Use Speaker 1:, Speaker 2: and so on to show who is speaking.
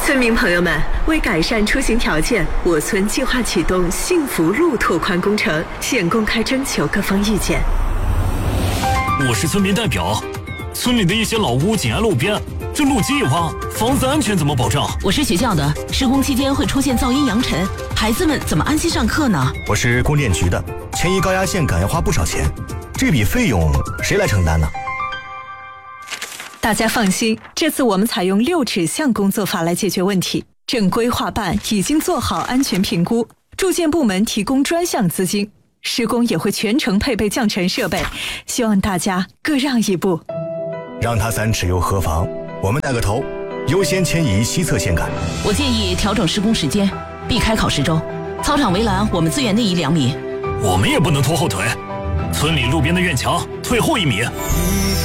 Speaker 1: 村民朋友们，为改善出行条件，我村计划启动幸福路拓宽工程，现公开征求各方意见。
Speaker 2: 我是村民代表，村里的一些老屋紧挨路边，这路基一挖，房子安全怎么保障？
Speaker 3: 我是学校的，施工期间会出现噪音扬尘，孩子们怎么安心上课呢？
Speaker 4: 我是供电局的，迁移高压线杆要花不少钱，这笔费用谁来承担呢？
Speaker 5: 大家放心，这次我们采用6指向工作法来解决问题。正规划办已经做好安全评估，住建部门提供专项资金，施工也会全程配备降尘设备，希望大家各让一步。
Speaker 4: 让他3尺又何妨？我们带个头，优先迁移西侧线杆。
Speaker 3: 我建议调整施工时间，避开考试周。操场围栏我们自愿内移2米。
Speaker 2: 我们也不能拖后腿，村里路边的院墙退后1米。